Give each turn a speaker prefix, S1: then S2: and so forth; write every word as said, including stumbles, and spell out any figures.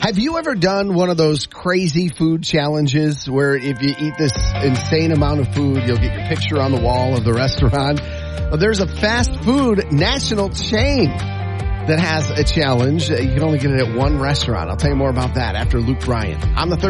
S1: Have you ever done one of those crazy food challenges where if you eat this insane amount of food, you'll get your picture on the wall of the restaurant? Well, there's a fast food national chain that has a challenge. You can only get it at one restaurant. I'll tell you more about that after Luke Bryan. I'm the third